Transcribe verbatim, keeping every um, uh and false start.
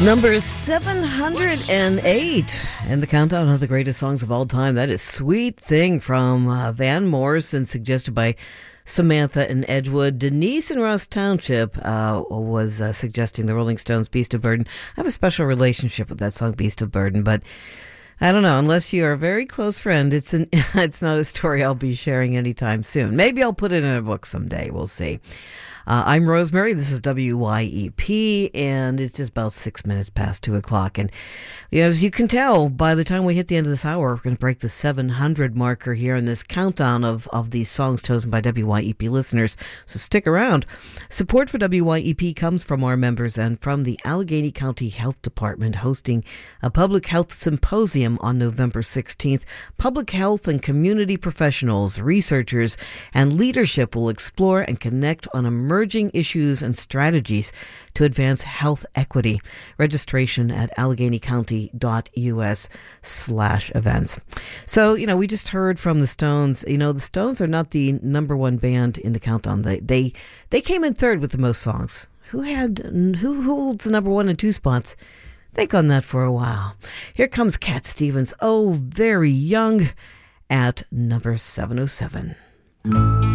Number seven hundred eight in the countdown of the greatest songs of all time. That is Sweet Thing from uh, Van Morrison, suggested by Samantha in Edgewood. Denise in Ross Township uh, was uh, suggesting the Rolling Stones' Beast of Burden. I have a special relationship with that song, Beast of Burden, but I don't know, unless you're a very close friend, it's an it's not a story I'll be sharing anytime soon. Maybe I'll put it in a book someday. We'll see. Uh, I'm Rosemary. This is W Y E P, and it's just about six minutes past two o'clock. And you know, as you can tell, by the time we hit the end of this hour, we're going to break the seven hundred marker here in this countdown of, of these songs chosen by W Y E P listeners. So stick around. Support for W Y E P comes from our members and from the Allegheny County Health Department, hosting a public health symposium on November sixteenth. Public health and community professionals, researchers, and leadership will explore and connect on emerging Emerging issues and strategies to advance health equity. Registration at alleghenycounty.us slash events. So, you know, we just heard from the Stones. You know, the Stones are not the number one band in the countdown. They they, they came in third with the most songs. Who had who, who holds the number one and two spots? Think on that for a while. Here comes Cat Stevens. Oh, very young at number seven oh seven.